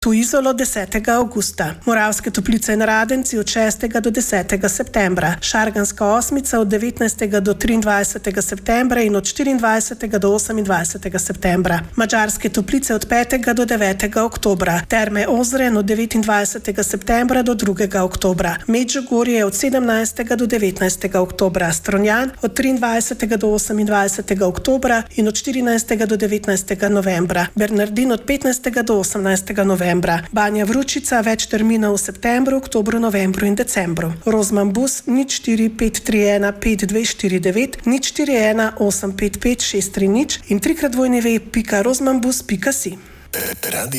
Tu Izolo 10. augusta, Moravske Toplice in Radenci od 6. do 10. septembra, Šarganska Osmica od 19. do 23. septembra in od 24. do 28. septembra, Madžarske Toplice od 5. do 9. oktobra, Terme Ozren od 29. septembra do 2. oktobra, Medžugorje od 17. do 19. oktobra, Strunjan od 23. do 28. oktobra in od 14. do 19. novembra, Bernardin od 15. do 18. novembra, Banja Vručica več terminov v septembru, oktobru, novembru in decembru. Rozman Bus 04531 5249 041 855 630 in 3x2nv.rozmanbus.si.